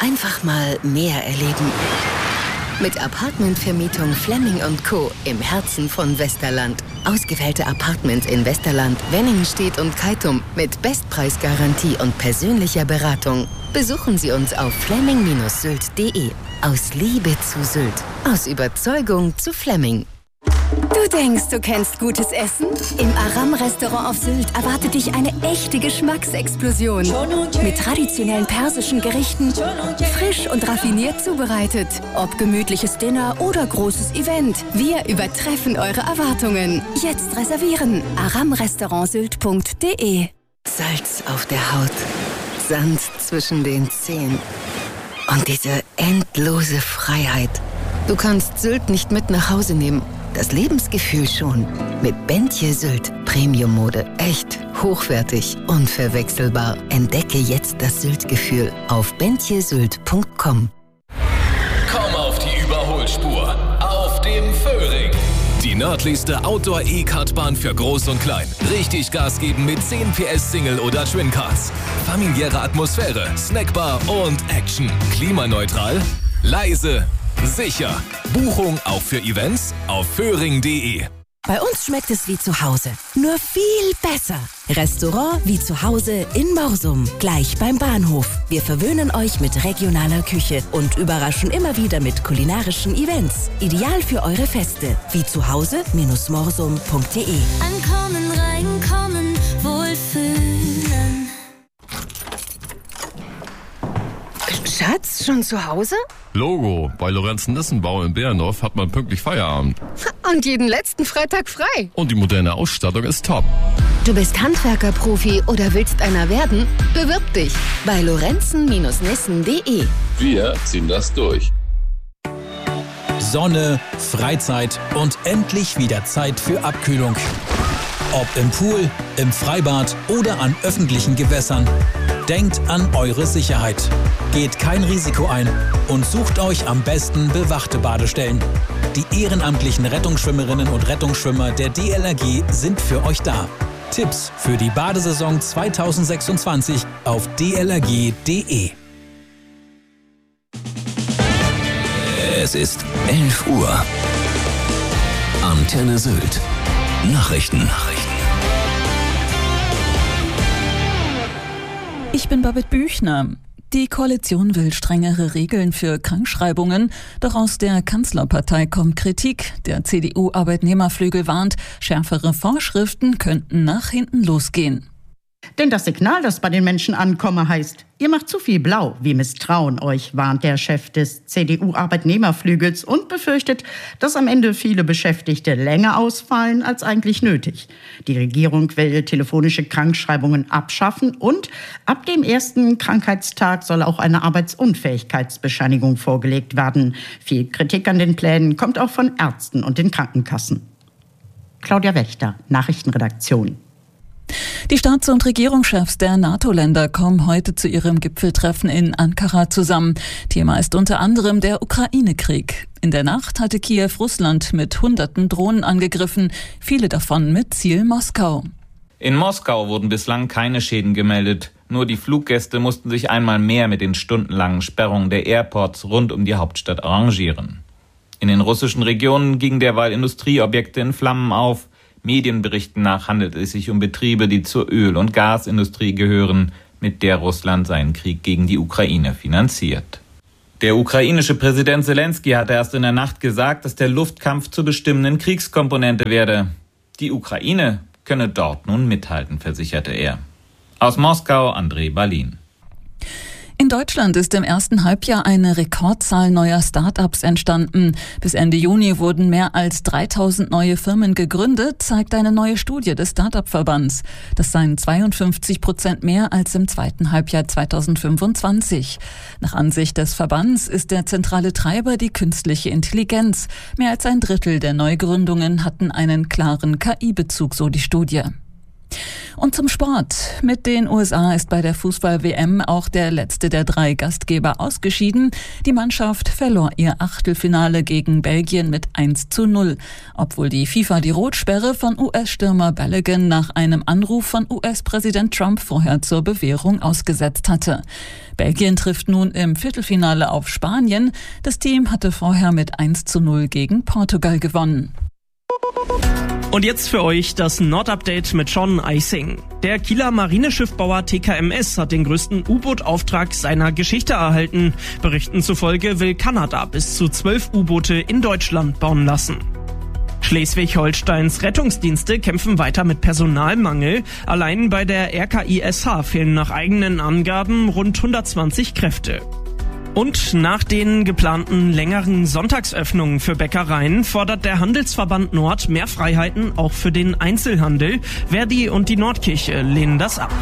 Einfach mal mehr erleben. Mit Apartmentvermietung Flemming & Co. im Herzen von Westerland. Ausgewählte Apartments in Westerland, Wenningstedt und Keitum mit Bestpreisgarantie und persönlicher Beratung. Besuchen Sie uns auf flemming-sylt.de. Aus Liebe zu Sylt. Aus Überzeugung zu Flemming. Du denkst, du kennst gutes Essen? Im Aram-Restaurant auf Sylt erwartet dich eine echte Geschmacksexplosion. Mit traditionellen persischen Gerichten, frisch und raffiniert zubereitet. Ob gemütliches Dinner oder großes Event, wir übertreffen eure Erwartungen. Jetzt reservieren. aramrestaurantsylt.de. Salz auf der Haut, Sand zwischen den Zehen und diese endlose Freiheit. Du kannst Sylt nicht mit nach Hause nehmen. Das Lebensgefühl schon. Mit Bentje Sylt. Premium-Mode. Echt, hochwertig, unverwechselbar. Entdecke jetzt das Sylt-Gefühl auf bentjesylt.com. Komm auf die Überholspur. Auf dem Föhring. Die nördlichste Outdoor-E-Kartbahn für Groß und Klein. Richtig Gas geben mit 10 PS Single- oder Twin-Cars. Familiäre Atmosphäre, Snackbar und Action. Klimaneutral, leise, sicher. Buchung auch für Events auf föhring.de. Bei uns schmeckt es wie zu Hause, nur viel besser. Restaurant wie zu Hause in Morsum, gleich beim Bahnhof. Wir verwöhnen euch mit regionaler Küche und überraschen immer wieder mit kulinarischen Events. Ideal für eure Feste, wie zu Hause-morsum.de. Ankommen, reinkommen, wohlfühlen. Schatz, schon zu Hause? Logo, bei Lorenzen-Nissenbau in Bärendorf hat man pünktlich Feierabend. Und jeden letzten Freitag frei. Und die moderne Ausstattung ist top. Du bist Handwerkerprofi oder willst einer werden? Bewirb dich bei lorenzen-nissen.de. Wir ziehen das durch. Sonne, Freizeit und endlich wieder Zeit für Abkühlung. Ob im Pool, im Freibad oder an öffentlichen Gewässern. Denkt an eure Sicherheit. Geht kein Risiko ein und sucht euch am besten bewachte Badestellen. Die ehrenamtlichen Rettungsschwimmerinnen und Rettungsschwimmer der DLRG sind für euch da. Tipps für die Badesaison 2026 auf dlrg.de. Es ist 11 Uhr. Antenne Sylt. Nachrichten. Ich bin Babette Büchner. Die Koalition will strengere Regeln für Krankschreibungen, doch aus der Kanzlerpartei kommt Kritik. Der CDU-Arbeitnehmerflügel warnt, schärfere Vorschriften könnten nach hinten losgehen. Denn das Signal, das bei den Menschen ankomme, heißt, ihr macht zu viel blau, wir misstrauen euch, warnt der Chef des CDU-Arbeitnehmerflügels und befürchtet, dass am Ende viele Beschäftigte länger ausfallen als eigentlich nötig. Die Regierung will telefonische Krankschreibungen abschaffen und ab dem ersten Krankheitstag soll auch eine Arbeitsunfähigkeitsbescheinigung vorgelegt werden. Viel Kritik an den Plänen kommt auch von Ärzten und den Krankenkassen. Claudia Wächter, Nachrichtenredaktion. Die Staats- und Regierungschefs der NATO-Länder kommen heute zu ihrem Gipfeltreffen in Ankara zusammen. Thema ist unter anderem der Ukraine-Krieg. In der Nacht hatte Kiew Russland mit Hunderten Drohnen angegriffen, viele davon mit Ziel Moskau. In Moskau wurden bislang keine Schäden gemeldet. Nur die Fluggäste mussten sich einmal mehr mit den stundenlangen Sperrungen der Airports rund um die Hauptstadt arrangieren. In den russischen Regionen gingen derweil Industrieobjekte in Flammen auf. Medienberichten nach handelt es sich um Betriebe, die zur Öl- und Gasindustrie gehören, mit der Russland seinen Krieg gegen die Ukraine finanziert. Der ukrainische Präsident Zelensky hatte erst in der Nacht gesagt, dass der Luftkampf zur bestimmenden Kriegskomponente werde. Die Ukraine könne dort nun mithalten, versicherte er. Aus Moskau, André Balin. In Deutschland ist im ersten Halbjahr eine Rekordzahl neuer Start-ups entstanden. Bis Ende Juni wurden mehr als 3000 neue Firmen gegründet, zeigt eine neue Studie des Start-up-Verbands. Das seien 52% mehr als im zweiten Halbjahr 2025. Nach Ansicht des Verbands ist der zentrale Treiber die künstliche Intelligenz. Mehr als ein Drittel der Neugründungen hatten einen klaren KI-Bezug, so die Studie. Und zum Sport. Mit den USA ist bei der Fußball-WM auch der letzte der 3 Gastgeber ausgeschieden. Die Mannschaft verlor ihr Achtelfinale gegen Belgien mit 1:0, obwohl die FIFA die Rotsperre von US-Stürmer Balogun nach einem Anruf von US-Präsident Trump vorher zur Bewährung ausgesetzt hatte. Belgien trifft nun im Viertelfinale auf Spanien. Das Team hatte vorher mit 1:0 gegen Portugal gewonnen. Und jetzt für euch das Nord-Update mit Sean Eising. Der Kieler Marineschiffbauer TKMS hat den größten U-Boot-Auftrag seiner Geschichte erhalten. Berichten zufolge will Kanada bis zu 12 U-Boote in Deutschland bauen lassen. Schleswig-Holsteins Rettungsdienste kämpfen weiter mit Personalmangel. Allein bei der RKISH fehlen nach eigenen Angaben rund 120 Kräfte. Und nach den geplanten längeren Sonntagsöffnungen für Bäckereien fordert der Handelsverband Nord mehr Freiheiten auch für den Einzelhandel. Verdi und die Nordkirche lehnen das ab.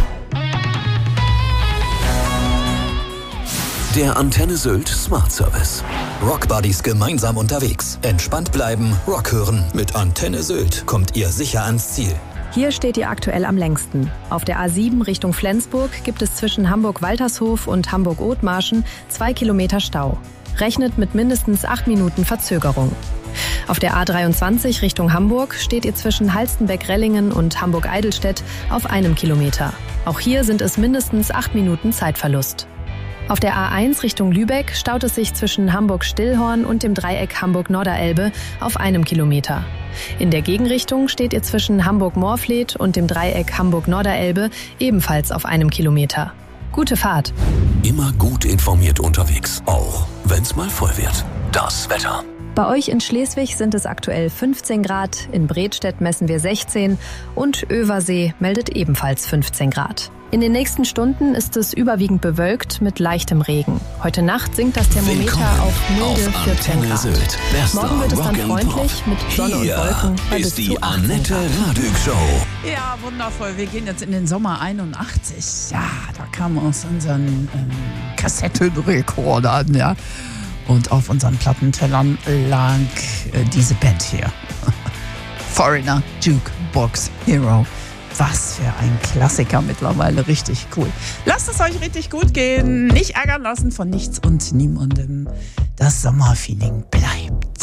Der Antenne Sylt Smart Service. Rockbuddies gemeinsam unterwegs. Entspannt bleiben, Rock hören. Mit Antenne Sylt kommt ihr sicher ans Ziel. Hier steht ihr aktuell am längsten. Auf der A7 Richtung Flensburg gibt es zwischen Hamburg-Waltershof und Hamburg-Othmarschen 2 Kilometer Stau. Rechnet mit mindestens 8 Minuten Verzögerung. Auf der A23 Richtung Hamburg steht ihr zwischen Halstenbeck-Rellingen und Hamburg-Eidelstedt auf 1 Kilometer. Auch hier sind es mindestens 8 Minuten Zeitverlust. Auf der A1 Richtung Lübeck staut es sich zwischen Hamburg-Stillhorn und dem Dreieck Hamburg-Norderelbe auf 1 Kilometer. In der Gegenrichtung steht ihr zwischen Hamburg-Moorfleet und dem Dreieck Hamburg-Norderelbe ebenfalls auf 1 Kilometer. Gute Fahrt! Immer gut informiert unterwegs, auch wenn's mal voll wird. Das Wetter. Bei euch in Schleswig sind es aktuell 15 Grad, in Bredstedt messen wir 16 und Översee meldet ebenfalls 15 Grad. In den nächsten Stunden ist es überwiegend bewölkt mit leichtem Regen. Heute Nacht sinkt das Thermometer auf milde 14 Grad. Sylt. Morgen wird es dann freundlich mit Sonne und Wolken bei bis zu 18 Grad. Show. Ja, wundervoll. Wir gehen jetzt in den Sommer 81. Ja, da kam aus unseren Kassettenrekordern, ja. Und auf unseren Plattentellern lag diese Band hier. Foreigner Jukebox Hero. Was für ein Klassiker mittlerweile, richtig cool. Lasst es euch richtig gut gehen, nicht ärgern lassen von nichts und niemandem. Das Sommerfeeling bleibt.